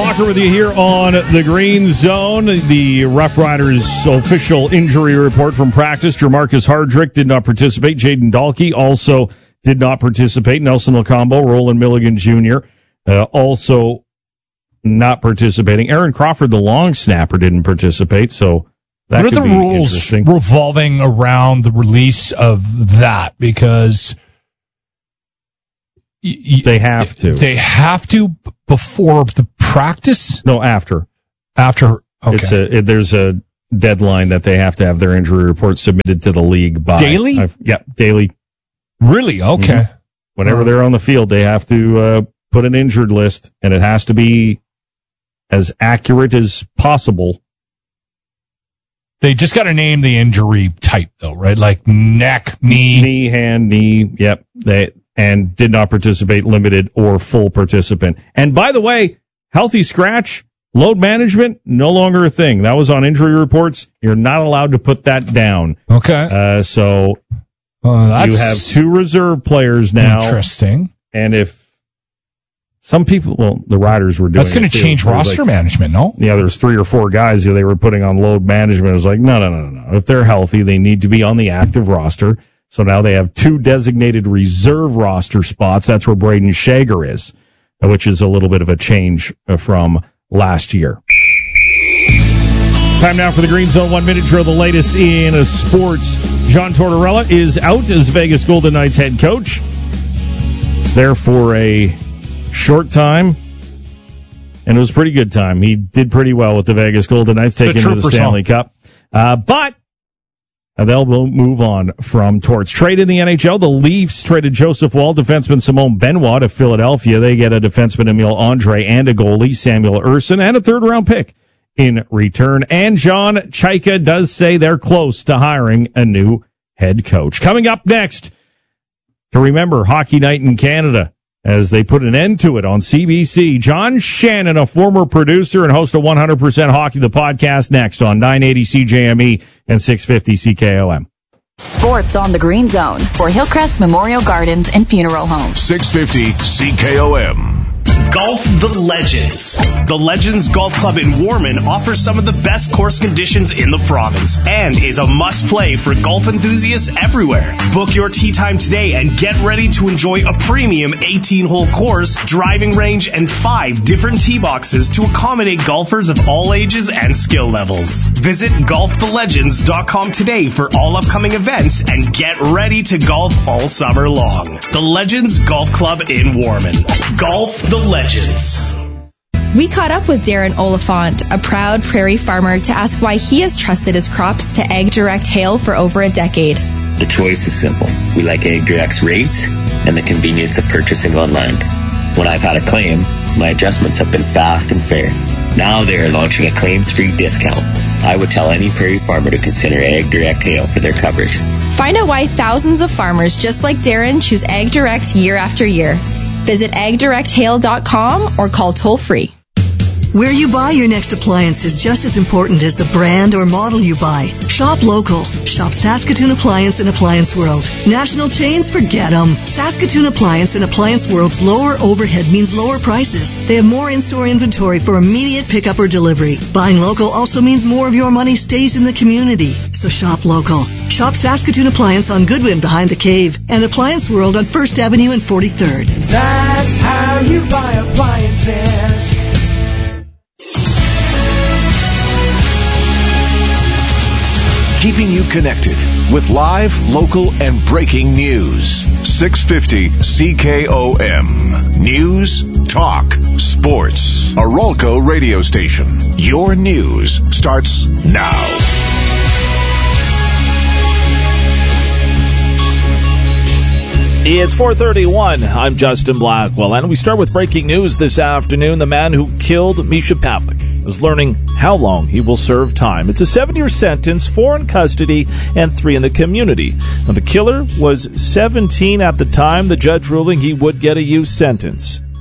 Walker with you here on the Green Zone. The Rough Riders official injury report from practice. Jermarcus Hardrick did not participate. Jaden Dahlke also did not participate. Nelson Locombo, Roland Milligan Jr. Also not participating. Aaron Crawford, the long snapper, didn't participate, so that what are the rules revolving around the release of that? Because they have to. They have to before the practice? No, after. After, okay. There's a deadline that they have to have their injury report submitted to the league by. Daily? Daily. Really? Okay. Mm-hmm. Whenever they're on the field, they have to put an injured list, and it has to be as accurate as possible. They just got to name the injury type, though, right? Like neck, knee, hand, knee. Yep. And did not participate, limited or full participant. And by the way, healthy scratch, load management, no longer a thing. That was on injury reports. You're not allowed to put that down. Okay. So you have 2 reserve players now. Interesting. And if some people, the Riders were doing that's going to change roster management, no? Yeah, there's 3 or 4 guys who they were putting on load management. It was like, no. If they're healthy, they need to be on the active roster. So now they have 2 designated reserve roster spots. That's where Braden Shager is, which is a little bit of a change from last year. Time now for the Green Zone 1-minute drill, the latest in sports. John Tortorella is out as Vegas Golden Knights head coach. There for a short time, and it was a pretty good time. He did pretty well with the Vegas Golden Knights, taking to the Stanley Cup. But they'll move on from Torts. Trade in the NHL. The Leafs traded Joseph Woll, defenseman Simone Benoit to Philadelphia. They get a defenseman Emil Andre and a goalie Samuel Urson and a 3rd-round pick in return. And John Chaika does say they're close to hiring a new head coach. Coming up next, to remember Hockey Night in Canada, as they put an end to it on CBC. John Shannon, a former producer and host of 100% Hockey, the podcast, next on 980 CJME and 650 CKOM. Sports on the Green Zone for Hillcrest Memorial Gardens and Funeral Home. 650 CKOM. Golf the Legends. The Legends Golf Club in Warman offers some of the best course conditions in the province and is a must-play for golf enthusiasts everywhere. Book your tee time today and get ready to enjoy a premium 18-hole course, driving range, and 5 different tee boxes to accommodate golfers of all ages and skill levels. Visit golfthelegends.com today for all upcoming events and get ready to golf all summer long. The Legends Golf Club in Warman. Golf the Legends. We caught up with Darren Oliphant, a proud prairie farmer, to ask why he has trusted his crops to AgDirect Hail for over a decade. The choice is simple. We like AgDirect's rates and the convenience of purchasing online. When I've had a claim, my adjustments have been fast and fair. Now they are launching a claims-free discount. I would tell any prairie farmer to consider AgDirect Hail for their coverage. Find out why thousands of farmers just like Darren choose AgDirect year after year. Visit agdirecthail.com or call toll-free. Where you buy your next appliance is just as important as the brand or model you buy. Shop local. Shop Saskatoon Appliance and Appliance World. National chains, forget them. Saskatoon Appliance and Appliance World's lower overhead means lower prices. They have more in-store inventory for immediate pickup or delivery. Buying local also means more of your money stays in the community. So shop local. Shop Saskatoon Appliance on Goodwin behind the Cave and Appliance World on 1st Avenue and 43rd. That's how you buy appliances. Keeping you connected with live, local, and breaking news. 650 CKOM. News, talk, sports. A Rolco radio station. Your news starts now. It's 4:31. I'm Justin Blackwell, and we start with breaking news this afternoon. The man who killed Misha Pavlik is learning how long he will serve time. It's a 7-year sentence, 4 in custody and 3 in the community. Now, the killer was 17 at the time, the judge ruling he would get a youth sentence.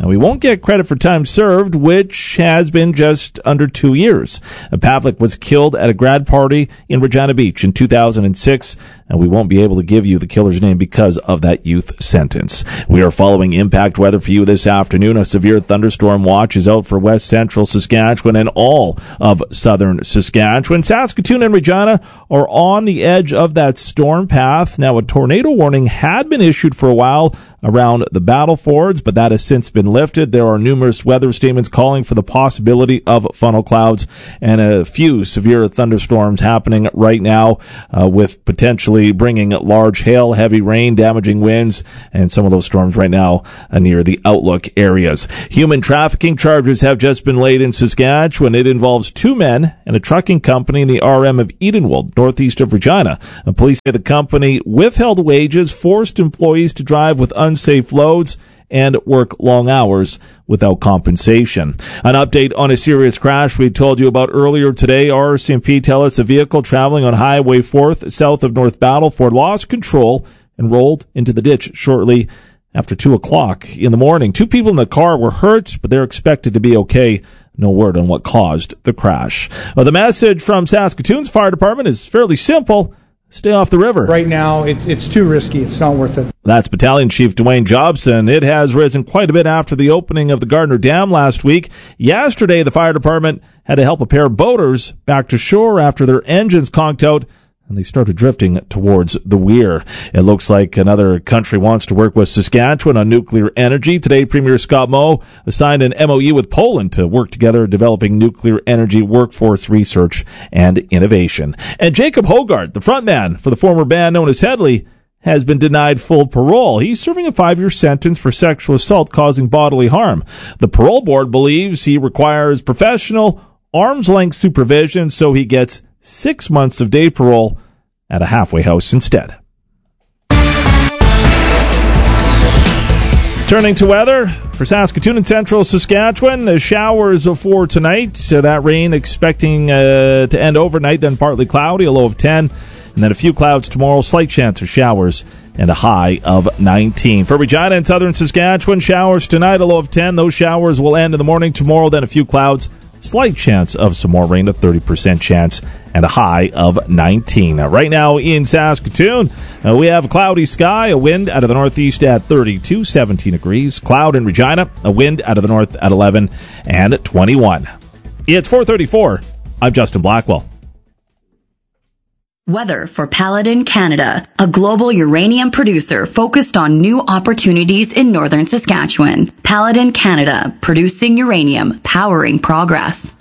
Now, we won't get credit for time served, which has been just under 2 years. Pavlik was killed at a grad party in Regina Beach in 2006, and we won't be able to give you the killer's name because of that youth sentence. We are following impact weather for you this afternoon. A severe thunderstorm watch is out for west central Saskatchewan and all of southern Saskatchewan. Saskatoon and Regina are on the edge of that storm path. Now, a tornado warning had been issued for a while around the Battlefords, but that has since been lifted. There are numerous weather statements calling for the possibility of funnel clouds and a few severe thunderstorms happening right now, with potentially bringing large hail, heavy rain, damaging winds, and some of those storms right now near the Outlook areas. Human trafficking charges have just been laid in Saskatchewan. It involves 2 men and a trucking company in the RM of Edenwold, northeast of Regina. Police say the company withheld wages, forced employees to drive with unsafe loads, and work long hours without compensation. An update on a serious crash we told you about earlier today. RCMP tell us a vehicle traveling on Highway 4th south of North Battleford lost control and rolled into the ditch shortly after 2 o'clock in the morning. 2 people in the car were hurt, but they're expected to be okay. No word on what caused the crash. Well, the message from Saskatoon's fire department is fairly simple. Stay off the river. Right now, it's too risky. It's not worth it. That's Battalion Chief Dwayne Jobson. It has risen quite a bit after the opening of the Gardner Dam last week. Yesterday, the fire department had to help a pair of boaters back to shore after their engines conked out and they started drifting towards the weir. It looks like another country wants to work with Saskatchewan on nuclear energy. Today, Premier Scott Moe signed an MOU with Poland to work together developing nuclear energy workforce research and innovation. And Jacob Hogard, the frontman for the former band known as Headley, has been denied full parole. He's serving a 5-year sentence for sexual assault causing bodily harm. The parole board believes he requires professional arm's-length supervision, so he gets 6 months of day parole at a halfway house instead. Turning to weather for Saskatoon and central Saskatchewan, showers for tonight. That rain expecting to end overnight, then partly cloudy, a low of 10. And then a few clouds tomorrow, slight chance of showers, and a high of 19. For Regina and southern Saskatchewan, showers tonight, a low of 10. Those showers will end in the morning tomorrow, then a few clouds, slight chance of some more rain, a 30% chance, and a high of 19. Right now in Saskatoon, we have a cloudy sky, a wind out of the northeast at 32, 17 degrees. Cloud in Regina, a wind out of the north at 11 and 21. It's 4:34. I'm Justin Blackwell. Weather for Paladin Canada, a global uranium producer focused on new opportunities in northern Saskatchewan. Paladin Canada, producing uranium, powering progress.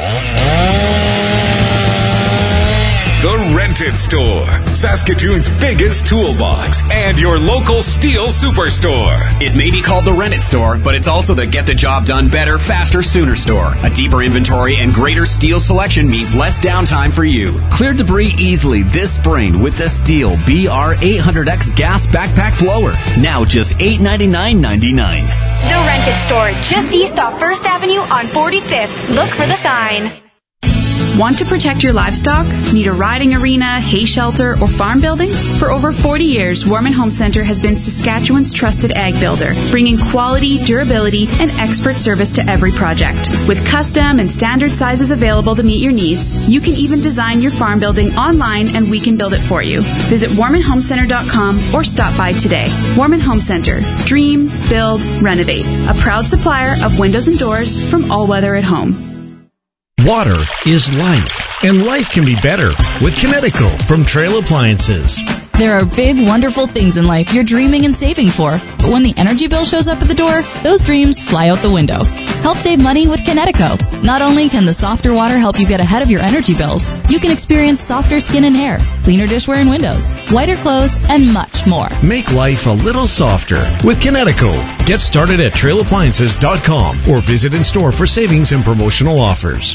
The Rented Store, Saskatoon's biggest toolbox, and your local steel superstore. It may be called the Rented Store, but it's also the Get the Job Done Better, Faster, Sooner store. A deeper inventory and greater steel selection means less downtime for you. Clear debris easily this spring with the Steel BR800X gas backpack blower. Now just $899.99. The Rented Store, just east off 1st Avenue on 45th. Look for the sign. Want to protect your livestock? Need a riding arena, hay shelter, or farm building? For over 40 years, Warman Home Center has been Saskatchewan's trusted ag builder, bringing quality, durability, and expert service to every project. With custom and standard sizes available to meet your needs, you can even design your farm building online and we can build it for you. Visit WarmanHomeCenter.com or stop by today. Warman Home Center. Dream, build, renovate. A proud supplier of windows and doors from All Weather at Home. Water is life, and life can be better with Kinetico from Trail Appliances. There are big, wonderful things in life you're dreaming and saving for, but when the energy bill shows up at the door, those dreams fly out the window. Help save money with Kinetico. Not only can the softer water help you get ahead of your energy bills, you can experience softer skin and hair, cleaner dishware and windows, whiter clothes, and much more. Make life a little softer with Kinetico. Get started at trailappliances.com or visit in store for savings and promotional offers.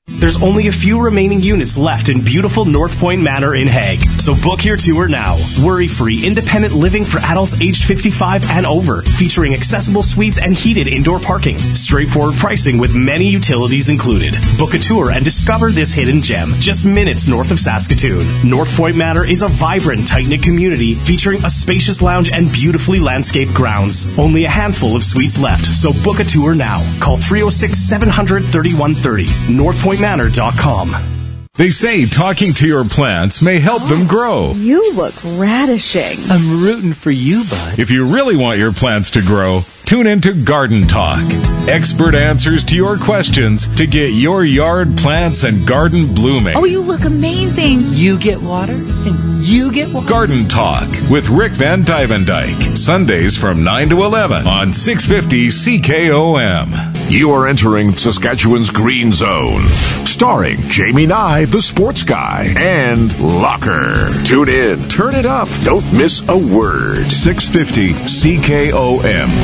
There's only a few remaining units left in beautiful North Point Manor in Hague, so book your tour now. Worry-free, independent living for adults aged 55 and over, featuring accessible suites and heated indoor parking. Straightforward pricing with many utilities included. Book a tour and discover this hidden gem, just minutes north of Saskatoon. North Point Manor is a vibrant, tight-knit community featuring a spacious lounge and beautifully landscaped grounds. Only a handful of suites left, so book a tour now. Call 306-700-3130. NorthPointManor.com. They say talking to your plants may help them grow. You look radishing. I'm rooting for you, bud. If you really want your plants to grow, tune into Garden Talk. Expert answers to your questions to get your yard plants and garden blooming. Oh, you look amazing. You get water, and you get water. Garden Talk with Rick Van Dyke. Sundays from 9 to 11 on 650 CKOM. You are entering Saskatchewan's Green Zone, starring Jamie Nye, the sports guy, and Locker. Tune in, turn it up, don't miss a word. 650 CKOM.